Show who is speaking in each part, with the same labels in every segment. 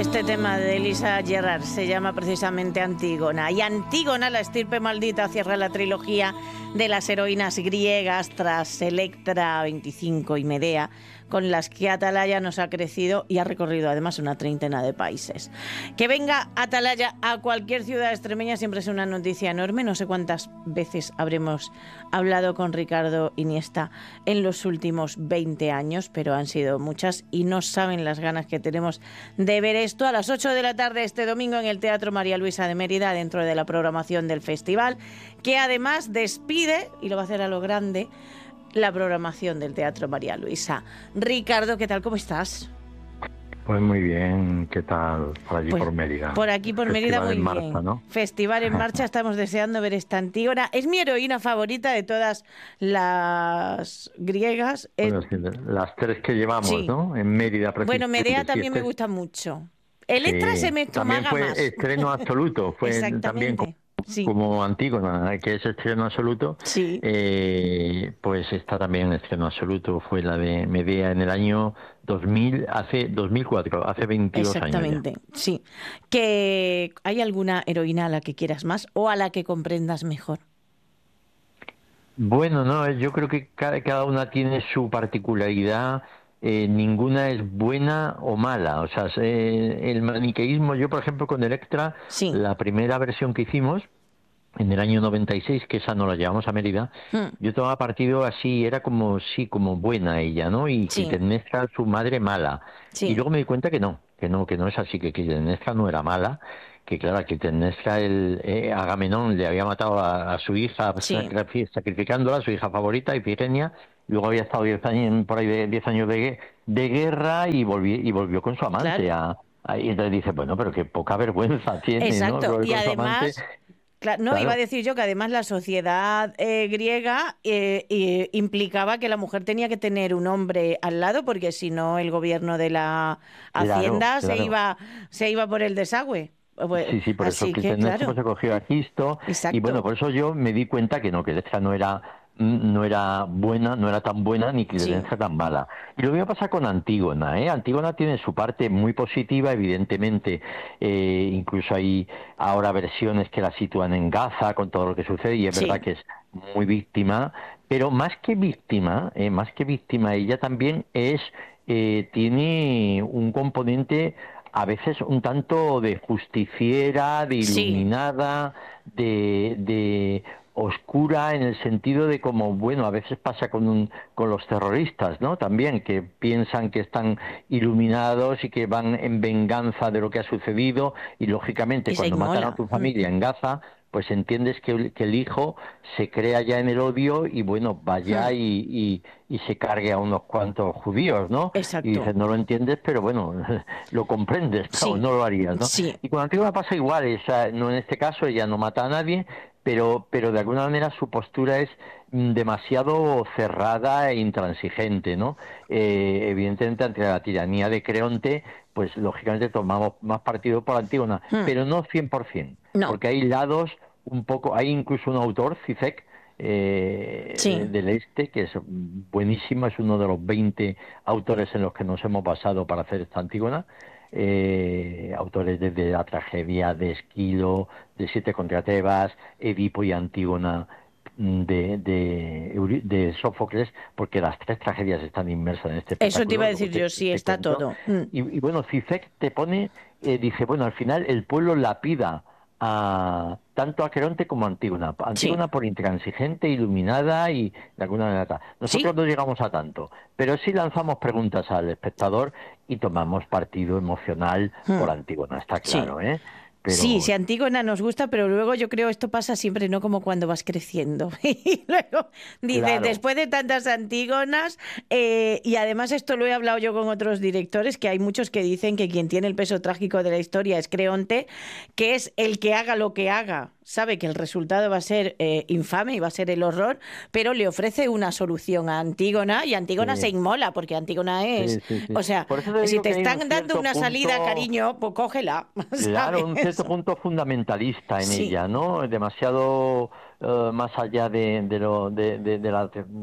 Speaker 1: Este tema de Elisa Gerrard se llama precisamente Antígona. Y Antígona, la estirpe maldita, cierra la trilogía de las heroínas griegas tras Electra, 25 y Medea, con las que Atalaya nos ha crecido y ha recorrido además una treintena de países. Que venga Atalaya a cualquier ciudad extremeña siempre es una noticia enorme. No sé cuántas veces habremos hablado con Ricardo Iniesta en los últimos 20 años, pero han sido muchas y no saben las ganas que tenemos de ver esto a las 8 de la tarde este domingo en el Teatro María Luisa de Mérida, dentro de la programación del festival, que además despide, y lo va a hacer a lo grande, la programación del Teatro María Luisa. Ricardo, ¿qué tal? ¿Cómo estás?
Speaker 2: Pues muy bien, ¿qué tal por allí por Mérida?
Speaker 1: Por aquí por Mérida muy bien.
Speaker 2: Marcha, ¿no?
Speaker 1: Festival en marcha, estamos deseando ver esta Antígona. Es mi heroína favorita de todas las griegas.
Speaker 2: Bueno, sí, las tres que llevamos, sí, ¿no? En Mérida.
Speaker 1: Bueno, Medea también me gusta mucho. Electra se me tomaga
Speaker 2: también
Speaker 1: más.
Speaker 2: Fue estreno absoluto, fue también como Antígona, que es estreno absoluto.
Speaker 1: Sí.
Speaker 2: Pues está también en estreno absoluto, fue la de Medea en el año 2004, hace 22 años.
Speaker 1: Exactamente, sí. ¿Que hay alguna heroína a la que quieras más o a la que comprendas mejor?
Speaker 2: Bueno, no, yo creo que cada una tiene su particularidad. Ninguna es buena o mala. O sea, el maniqueísmo, yo por ejemplo con Electra,
Speaker 1: sí,
Speaker 2: la primera versión que hicimos en el año 96, que esa no la llevamos a Mérida, yo tomaba partido así, era como buena ella, ¿no? Y Clitemnestra, su madre, mala.
Speaker 1: Sí.
Speaker 2: Y luego me di cuenta que no es así, que Clitemnestra no era mala, que claro, que Clitemnestra, Agamenón le había matado a su hija, sacrificándola, a su hija favorita, Ifigenia. Luego había estado 10 años, por ahí 10 años de guerra y volvió con su amante.
Speaker 1: Claro.
Speaker 2: Y entonces dice, bueno, pero qué poca vergüenza tiene,
Speaker 1: exacto,
Speaker 2: ¿no?
Speaker 1: Y además, claro. Iba a decir yo que además la sociedad griega implicaba que la mujer tenía que tener un hombre al lado, porque si no el gobierno de la hacienda se iba por el desagüe.
Speaker 2: Sí, por eso Clitemnestra se cogió a Egisto.
Speaker 1: Exacto.
Speaker 2: Y bueno, por eso yo me di cuenta que Electra no era buena, no era tan buena, ni Clitemnestra tan mala. Y lo voy a pasar con Antígona, ¿eh? Antígona tiene su parte muy positiva, evidentemente. Incluso hay ahora versiones que la sitúan en Gaza con todo lo que sucede, y es verdad que es muy víctima, pero más que víctima, ella también tiene un componente a veces un tanto de justiciera, de iluminada, de oscura, en el sentido de como, bueno, a veces pasa con los terroristas, ¿no? También, que piensan que están iluminados y que van en venganza de lo que ha sucedido, y lógicamente cuando matan a tu familia en Gaza, pues entiendes que el hijo se crea ya en el odio y bueno, vaya y se cargue a unos cuantos judíos, ¿no?
Speaker 1: Exacto.
Speaker 2: Y dices, no lo entiendes, pero bueno, lo comprendes, no lo harías, ¿no?
Speaker 1: Sí.
Speaker 2: Y con Antígona pasa igual, no, en este caso ella no mata a nadie, pero de alguna manera su postura es demasiado cerrada e intransigente, ¿no? Evidentemente ante la tiranía de Creonte, pues lógicamente tomamos más partido por Antígona, pero no 100%, porque hay lados un poco, hay incluso un autor, Zizek, del Este, que es buenísimo, es uno de los 20 autores en los que nos hemos basado para hacer esta Antígona, autores desde la tragedia de Esquilo, de Siete contra Tebas, Edipo y Antígona de Sófocles, porque las tres tragedias están inmersas en este espectáculo.
Speaker 1: Eso te iba a decir yo, sí, está todo.
Speaker 2: Y bueno, Zizek te pone, dice, bueno, al final el pueblo lapida tanto a Creonte como a Antígona. Antígona por intransigente, iluminada y de alguna manera. Nosotros no llegamos a tanto, pero sí lanzamos preguntas al espectador y tomamos partido emocional por Antígona, está claro, ¿eh? Pero...
Speaker 1: Sí, Antígona nos gusta, pero luego yo creo esto pasa siempre, ¿no? Como cuando vas creciendo. Y luego dices, después de tantas Antígonas, y además esto lo he hablado yo con otros directores, que hay muchos que dicen que quien tiene el peso trágico de la historia es Creonte, que es el que haga lo que haga, sabe que el resultado va a ser infame y va a ser el horror, pero le ofrece una solución a Antígona, y Antígona se inmola, porque Antígona es... O sea, si te están dando una salida, cariño, pues cógela.
Speaker 2: Claro, un cierto punto fundamentalista en ella, ¿no? Demasiado más allá de la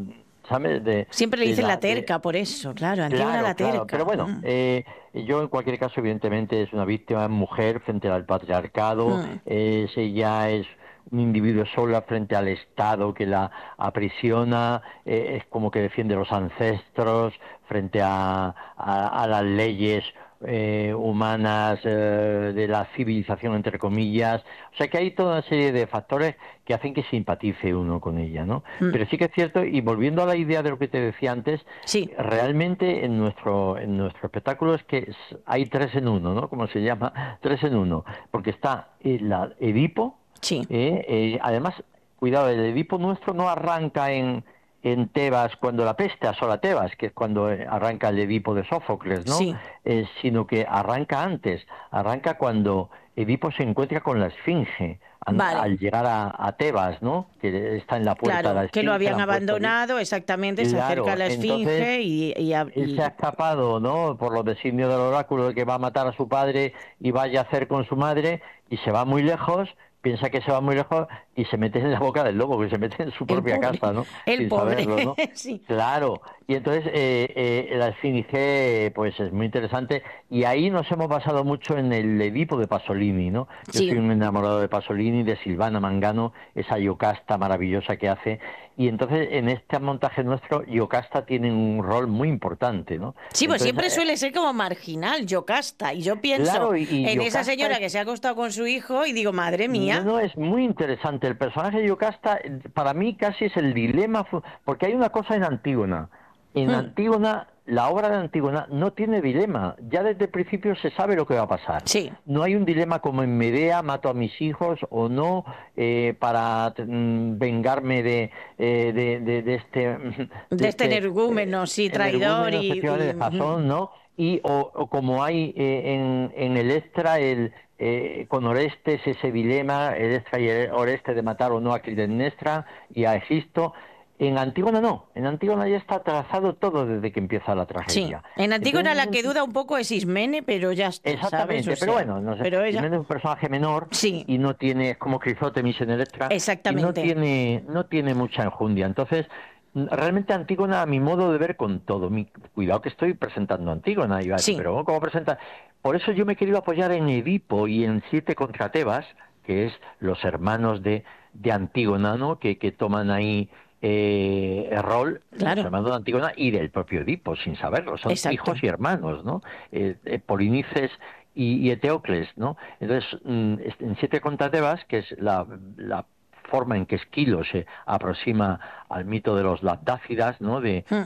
Speaker 2: ¿sabes?
Speaker 1: Siempre le dicen la terca, por eso, claro, Antígona la terca.
Speaker 2: Claro, pero bueno, yo en cualquier caso, evidentemente, es una víctima mujer frente al patriarcado, ella es un individuo sola frente al Estado que la aprisiona, es como que defiende los ancestros frente a las leyes humanas de la civilización, entre comillas. O sea que hay toda una serie de factores que hacen que simpatice uno con ella, ¿no? Pero sí que es cierto, y volviendo a la idea de lo que te decía antes, realmente en nuestro espectáculo es que hay 3 en 1, ¿no? Como se llama, 3 en 1, porque está la Edipo. Además, cuidado, el Edipo nuestro no arranca en Tebas cuando la peste asola Tebas, que es cuando arranca el Edipo de Sófocles, ¿no? Sino que arranca antes, arranca cuando Edipo se encuentra con la Esfinge al llegar a Tebas, ¿no? Que está en la puerta de la Esfinge.
Speaker 1: Que lo habían abandonado, exactamente, se acerca a la Esfinge
Speaker 2: él se ha escapado, ¿no? Por los designios del oráculo de que va a matar a su padre y vaya a hacer con su madre, y se va muy lejos. Piensa que se va muy lejos y se mete en la boca del lobo, que se mete en su propia casa, ¿no?
Speaker 1: Sin
Speaker 2: saberlo, ¿no?
Speaker 1: Sí.
Speaker 2: Claro. Y entonces la Esfinge, pues es muy interesante. Y ahí nos hemos basado mucho en el Edipo de Pasolini, ¿no? Yo soy un enamorado de Pasolini, de Silvana Mangano, esa Iocasta maravillosa que hace. Y entonces en este montaje nuestro, Iocasta tiene un rol muy importante, ¿no?
Speaker 1: Sí, pues
Speaker 2: entonces,
Speaker 1: siempre suele ser como marginal, Iocasta. Y yo pienso en esa señora que se ha acostado con su hijo y digo, madre mía.
Speaker 2: No, es muy interesante. El personaje de Iocasta, para mí casi es el dilema, porque hay una cosa en Antígona. En Antígona, la obra de Antígona no tiene dilema. Ya desde el principio se sabe lo que va a pasar. No hay un dilema como en Medea, mato a mis hijos o no, para vengarme de este
Speaker 1: energúmeno, traidor y
Speaker 2: Jasón, ¿no? O como hay en el Extra, con Orestes, ese dilema, el Extra y Orestes, de matar o no a Clitemnestra y a Egisto. En Antígona no, en Antígona ya está trazado todo desde que empieza la tragedia.
Speaker 1: En Antígona la que duda un poco es Ismene, pero ya está.
Speaker 2: Exactamente, pero bueno, no sé, Ismene es un personaje menor y no tiene, es como Crisótemis en el Extra,
Speaker 1: exactamente.
Speaker 2: Y no tiene mucha enjundia. Entonces, realmente Antígona, a mi modo de ver, con todo, cuidado que estoy presentando Antígona, pero ¿cómo presenta? Por eso yo me he querido apoyar en Edipo y en 7 contra Tebas, que es los hermanos de Antígona, ¿no? Que toman ahí el rol, los hermanos de Antígona y del propio Edipo, sin saberlo, son hijos y hermanos, ¿no? Polinices y Eteocles, ¿no? Entonces, en 7 contra Tebas, que es la forma en que Esquilo se aproxima al mito de los Labdácidas, ¿no?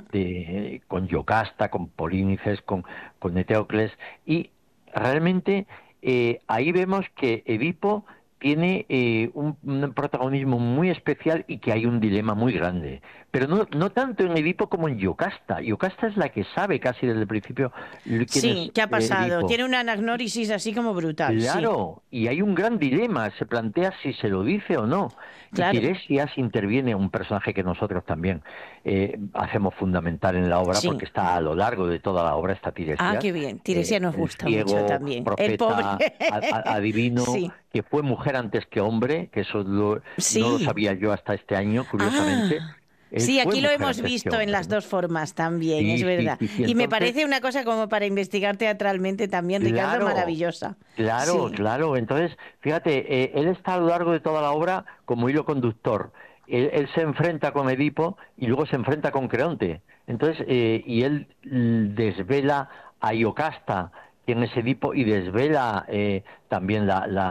Speaker 2: Con Iocasta, con Polinices, con Eteocles, y realmente ahí vemos que Edipo tiene un protagonismo muy especial y que hay un dilema muy grande. Pero no tanto en Edipo como en Iocasta. Iocasta es la que sabe casi desde el principio
Speaker 1: qué ha pasado. Edipo. Tiene una anagnórisis así como brutal.
Speaker 2: Claro, y hay un gran dilema. Se plantea si se lo dice o no.
Speaker 1: Claro.
Speaker 2: Y Tiresias interviene, un personaje que nosotros también hacemos fundamental en la obra, porque está a lo largo de toda la obra, está Tiresias.
Speaker 1: Ah, qué bien. Tiresias nos gusta mucho también.
Speaker 2: Profeta,
Speaker 1: el pobre.
Speaker 2: adivino, que fue mujer antes que hombre, que eso no lo sabía yo hasta este año, curiosamente.
Speaker 1: Sí, aquí lo hemos visto en las dos formas también, es verdad.
Speaker 2: Sí,
Speaker 1: y me parece una cosa como para investigar teatralmente también, Ricardo, maravillosa.
Speaker 2: Claro. Entonces, fíjate, él está a lo largo de toda la obra como hilo conductor. Él se enfrenta con Edipo y luego se enfrenta con Creonte. Entonces, y él desvela a Iocasta, quien es Edipo, y desvela también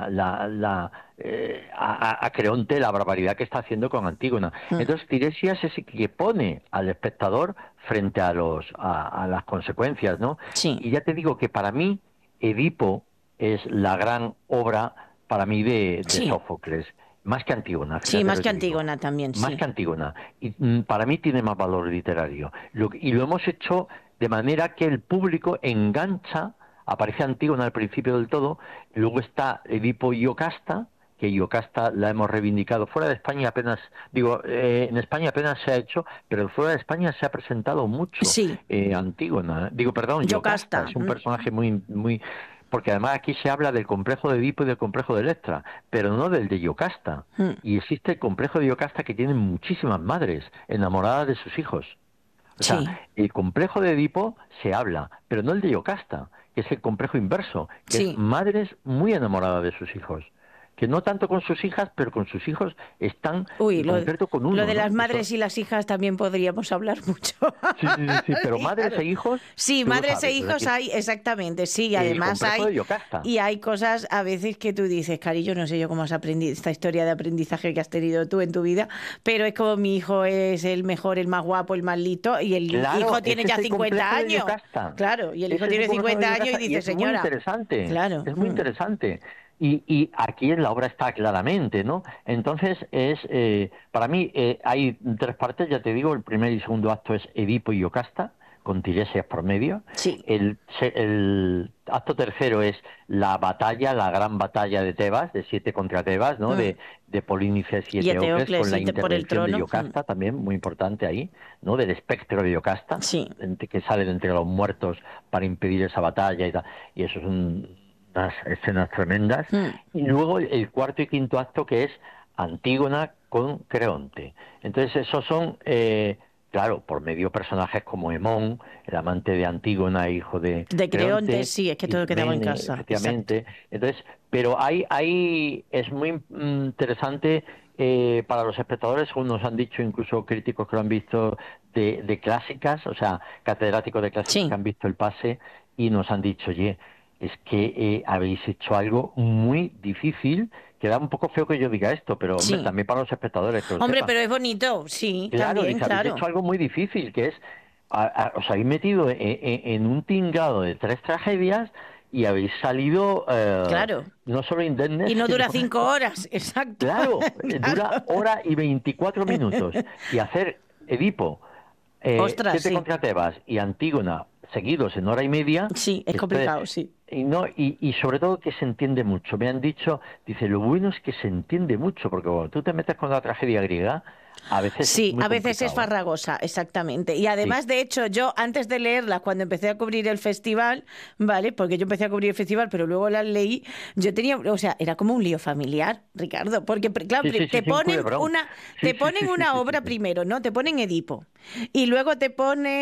Speaker 2: a Creonte la barbaridad que está haciendo con Antígona. Entonces Tiresias es el que pone al espectador frente a las consecuencias, ¿no? Y ya te digo que para mí Edipo es la gran obra para mí de Sófocles. Más que Antígona.
Speaker 1: Más que Antígona también,
Speaker 2: Más que Antígona. Y para mí tiene más valor literario. Y lo hemos hecho de manera que el público engancha. Aparece Antígona al principio del todo, luego está Edipo y Iocasta, que Iocasta la hemos reivindicado. Fuera de España apenas, en España apenas se ha hecho, pero fuera de España se ha presentado mucho Antígona. Iocasta. Es un personaje muy... Porque además aquí se habla del complejo de Edipo y del complejo de Electra, pero no del de Iocasta. Y existe el complejo de Iocasta, que tiene muchísimas madres enamoradas de sus hijos. O
Speaker 1: Sí,
Speaker 2: sea, el complejo de Edipo se habla, pero no el de Yocasta, que es el complejo inverso, que es
Speaker 1: sí.
Speaker 2: madres muy enamoradas de sus hijos, que no tanto con sus hijas, pero con sus hijos están,
Speaker 1: Uy,
Speaker 2: en concreto con
Speaker 1: lo
Speaker 2: uno,
Speaker 1: de las
Speaker 2: ¿no?
Speaker 1: madres
Speaker 2: Eso,
Speaker 1: y las hijas también podríamos hablar mucho.
Speaker 2: sí, sí, sí, sí, pero madres
Speaker 1: Fijaros.
Speaker 2: e hijos,
Speaker 1: Sí,
Speaker 2: tú lo
Speaker 1: madres e
Speaker 2: sabes, o sea,
Speaker 1: hijos
Speaker 2: que es
Speaker 1: hay, exactamente, sí, y
Speaker 2: el
Speaker 1: además
Speaker 2: complejo
Speaker 1: hay,
Speaker 2: de Yocasta.
Speaker 1: y hay cosas a veces que tú dices, cariño, no sé yo cómo has aprendido esta historia de aprendizaje que has tenido tú en tu vida, pero es como mi hijo es el mejor, el más guapo, el más listo, y el
Speaker 2: Claro,
Speaker 1: hijo tiene
Speaker 2: ese es
Speaker 1: ya
Speaker 2: el
Speaker 1: 50
Speaker 2: complejo de
Speaker 1: años.
Speaker 2: Yocasta.
Speaker 1: Claro, y el hijo
Speaker 2: Ese es el
Speaker 1: tiene
Speaker 2: complejo de
Speaker 1: 50 años y
Speaker 2: Yocasta y
Speaker 1: dice, señora, claro,
Speaker 2: es muy interesante. Y aquí en la obra está claramente, ¿no? Entonces para mí hay tres partes, ya te digo, el primer y segundo acto es Edipo y Yocasta, con Tiresias por medio.
Speaker 1: sí,
Speaker 2: El acto tercero es la batalla, la gran batalla de Tebas, de 7 contra Tebas, ¿no?
Speaker 1: mm.
Speaker 2: De Polinices y
Speaker 1: Y
Speaker 2: Eteocles,
Speaker 1: Eteocles
Speaker 2: con la
Speaker 1: sí, por el
Speaker 2: intervención de
Speaker 1: trono,
Speaker 2: Yocasta, también muy importante ahí, ¿no? Del espectro de Yocasta,
Speaker 1: sí,
Speaker 2: que sale de entre los muertos para impedir esa batalla y tal. Y eso es unas escenas tremendas.
Speaker 1: mm.
Speaker 2: Y luego el cuarto y quinto acto, que es Antígona con Creonte. Entonces esos son, claro, por medio personajes como Hemón, el amante de Antígona, hijo de
Speaker 1: De Creonte,
Speaker 2: Creonte,
Speaker 1: sí, es que todo quedaba en
Speaker 2: Ismene,
Speaker 1: casa, exacto.
Speaker 2: efectivamente. Entonces, pero hay es muy interesante para los espectadores, según nos han dicho incluso críticos que lo han visto de clásicas, o sea, catedráticos de clásicas que
Speaker 1: Sí,
Speaker 2: han visto el pase y nos han dicho, oye, es que habéis hecho algo muy difícil. Queda un poco feo que yo diga esto, pero hombre,
Speaker 1: sí.
Speaker 2: también para los espectadores que lo
Speaker 1: Hombre,
Speaker 2: sepan.
Speaker 1: pero es bonito, sí,
Speaker 2: Claro,
Speaker 1: también,
Speaker 2: dice, habéis
Speaker 1: claro,
Speaker 2: hecho algo muy difícil, que es, os habéis metido en un tingado de 3 tragedias y habéis salido
Speaker 1: claro.
Speaker 2: no solo indemnes,
Speaker 1: Y no
Speaker 2: sino,
Speaker 1: dura 5 horas, exacto,
Speaker 2: claro, dura
Speaker 1: claro.
Speaker 2: hora y 24 minutos. Y hacer Edipo,
Speaker 1: Ostras,
Speaker 2: 7
Speaker 1: sí,
Speaker 2: contra Tebas y Antígona seguidos en hora y media,
Speaker 1: sí, es
Speaker 2: esto es,
Speaker 1: complicado, sí.
Speaker 2: y, no, y sobre todo que se entiende mucho. Me han dicho, dice, lo bueno es que se entiende mucho, porque cuando tú te metes con la tragedia griega, a veces es
Speaker 1: Sí,
Speaker 2: muy
Speaker 1: a veces es
Speaker 2: complicado, ¿eh?
Speaker 1: farragosa, exactamente. Y
Speaker 2: Sí,
Speaker 1: además, de hecho, yo antes de leerla, cuando empecé a cubrir el festival, ¿vale? Porque yo empecé a cubrir el festival, pero luego las leí, yo tenía, o sea, era como un lío familiar, Ricardo, porque claro,
Speaker 2: sí, sí, sí, sí, un culebrón. Sí,
Speaker 1: te
Speaker 2: sí,
Speaker 1: ponen
Speaker 2: sí, sí,
Speaker 1: una
Speaker 2: sí, sí,
Speaker 1: obra
Speaker 2: sí.
Speaker 1: primero, ¿no? Te ponen Edipo. Y luego te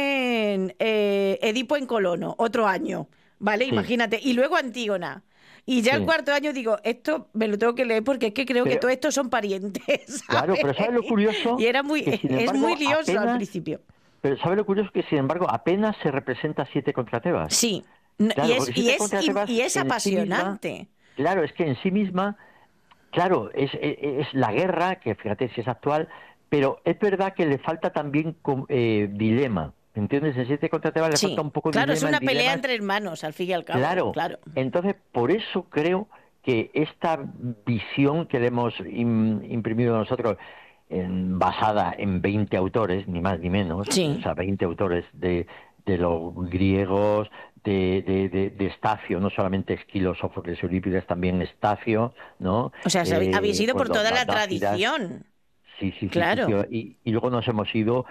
Speaker 1: ponen Edipo en Colono, otro año, ¿vale?
Speaker 2: Sí,
Speaker 1: Imagínate. Y luego Antígona. Y ya el
Speaker 2: sí.
Speaker 1: cuarto año digo, esto me lo tengo que leer porque es que creo que
Speaker 2: Pero,
Speaker 1: todos estos son parientes,
Speaker 2: claro,
Speaker 1: ¿sabes?
Speaker 2: pero ¿sabes lo
Speaker 1: Y
Speaker 2: curioso?
Speaker 1: era muy,
Speaker 2: Que sin
Speaker 1: es muy
Speaker 2: embargo
Speaker 1: lioso al
Speaker 2: apenas,
Speaker 1: principio.
Speaker 2: pero ¿sabes lo curioso? Que sin embargo apenas se representa 7 contra Tebas.
Speaker 1: Sí,
Speaker 2: Claro, porque 7 contra Tebas
Speaker 1: y es
Speaker 2: en sí misma,
Speaker 1: apasionante.
Speaker 2: claro, es que en sí misma, claro, es la guerra, que fíjate si es actual, pero es verdad que le falta también dilema. ¿Entiendes? En 7 contra Tebas le falta
Speaker 1: Sí,
Speaker 2: un poco
Speaker 1: claro, es
Speaker 2: dilema. El
Speaker 1: una pelea
Speaker 2: dilema es,
Speaker 1: entre hermanos, al fin y al cabo,
Speaker 2: claro,
Speaker 1: claro.
Speaker 2: entonces por eso creo que esta visión que le hemos imprimido nosotros, basada en 20 autores, ni más ni menos, o
Speaker 1: Sí.
Speaker 2: sea, 20 autores de los griegos, de Estacio, no solamente Esquilo, Sófocles, Eurípides, también Estacio, ¿no?
Speaker 1: O sea, habéis ido
Speaker 2: Pues
Speaker 1: por toda
Speaker 2: las
Speaker 1: la
Speaker 2: Dácidas,
Speaker 1: tradición.
Speaker 2: sí, sí, sí, sí, sí.
Speaker 1: Claro.
Speaker 2: Y luego nos hemos ido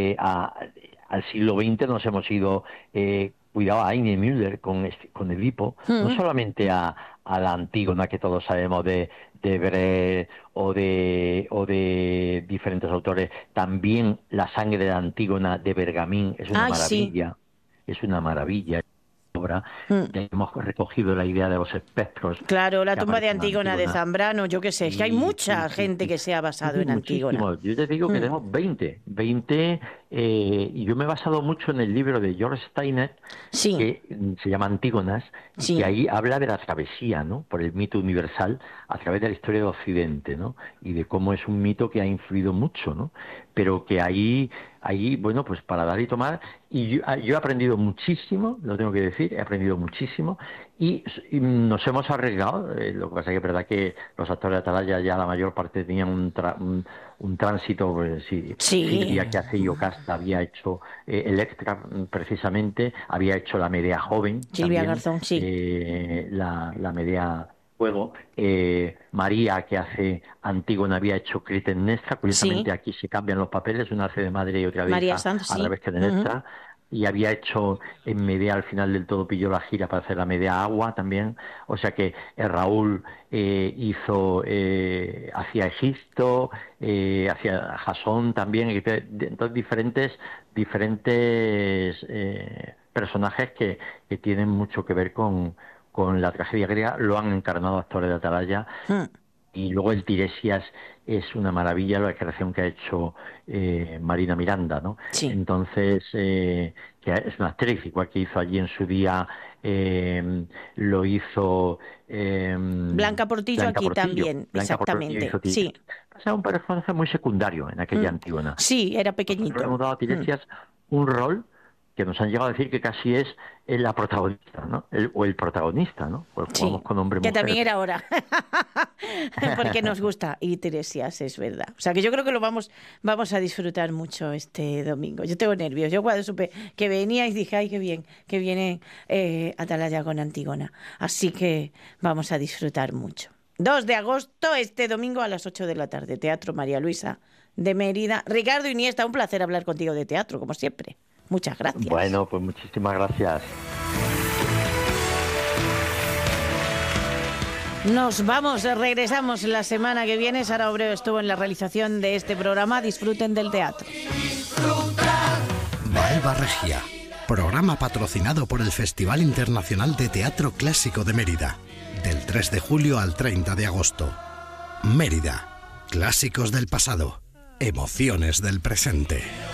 Speaker 2: al siglo XX, nos hemos ido, cuidado, a Heine Müller con Edipo, no
Speaker 1: Mm.
Speaker 2: solamente a la Antígona que todos sabemos de Brecht o de diferentes autores, también La sangre de la Antígona de Bergamín
Speaker 1: Ay, sí.
Speaker 2: es una maravilla obra.
Speaker 1: Mm.
Speaker 2: Hemos recogido la idea de los espectros
Speaker 1: Claro, la
Speaker 2: que
Speaker 1: tumba de
Speaker 2: aparecen en
Speaker 1: Antígona de
Speaker 2: Antígona.
Speaker 1: Zambrano, yo qué sé, es que hay
Speaker 2: Sí, sí,
Speaker 1: mucha
Speaker 2: sí,
Speaker 1: gente
Speaker 2: sí.
Speaker 1: que se ha
Speaker 2: Sí,
Speaker 1: basado
Speaker 2: sí,
Speaker 1: en Antígona.
Speaker 2: muchísimo. Yo te digo que
Speaker 1: Mm.
Speaker 2: tenemos 20 y yo me he basado mucho en el libro de George Steiner,
Speaker 1: Sí,
Speaker 2: que se llama Antígonas, y que
Speaker 1: sí.
Speaker 2: ahí habla de la travesía, ¿no? Por el mito universal a través de la historia de Occidente, ¿no? Y de cómo es un mito que ha influido mucho, ¿no? Pero que ahí, bueno, pues para dar y tomar, y yo he aprendido muchísimo, lo tengo que decir, he aprendido muchísimo, y nos hemos arriesgado, lo que pasa es que es verdad que los actores de Atalaya ya la mayor parte tenían un tránsito, pues sí,
Speaker 1: Sí.
Speaker 2: Silvia que hace Yocasta había hecho Electra precisamente, había hecho la Medea joven
Speaker 1: Silvia
Speaker 2: también,
Speaker 1: Garzón, sí.
Speaker 2: la Medea Fuego, María que hace Antígona había hecho Clitemnestra,
Speaker 1: Sí.
Speaker 2: curiosamente aquí se cambian los papeles, una hace de madre y otra de
Speaker 1: María
Speaker 2: hija
Speaker 1: Sanz,
Speaker 2: a
Speaker 1: sí.
Speaker 2: través que de
Speaker 1: Ujú.
Speaker 2: Nestra, y había hecho en Medea al final del todo pilló la gira para hacer la Medea Agua también, o sea que Raúl hacia Egisto, hacia Jasón también, entonces diferentes diferentes personajes que tienen mucho que ver con la tragedia griega. Lo han encarnado actores de Atalaya. Y luego el Tiresias es una maravilla, la creación que ha hecho Marina Miranda, ¿no?
Speaker 1: Sí.
Speaker 2: Entonces, que es una actriz, igual que hizo allí en su día, lo hizo
Speaker 1: Blanca Portillo aquí también, exactamente. Sí.
Speaker 2: O sea, un personaje muy secundario en aquella Antígona.
Speaker 1: Sí, era pequeñito.
Speaker 2: Le hemos dado a Tiresias un rol que nos han llegado a decir que casi es la protagonista, ¿no? El protagonista, ¿no? Pues jugamos con hombre y
Speaker 1: que
Speaker 2: mujer.
Speaker 1: también era ahora. Porque nos gusta. Y Tiresias, es verdad. O sea, que yo creo que lo vamos a disfrutar mucho este domingo. Yo tengo nervios. Yo cuando supe que venía y dije, ay, qué bien, que viene Atalaya con Antígona. Así que vamos a disfrutar mucho. 2 de agosto, este domingo a las 8 de la tarde. Teatro María Luisa de Mérida. Ricardo Iniesta, un placer hablar contigo de teatro, como siempre. Muchas gracias.
Speaker 2: Bueno, pues muchísimas gracias.
Speaker 1: Nos vamos, regresamos la semana que viene. Sara Obreo estuvo en la realización de este programa. Disfruten del teatro.
Speaker 3: Malva Regia, programa patrocinado por el Festival Internacional de Teatro Clásico de Mérida, del 3 de julio al 30 de agosto. Mérida, clásicos del pasado, emociones del presente.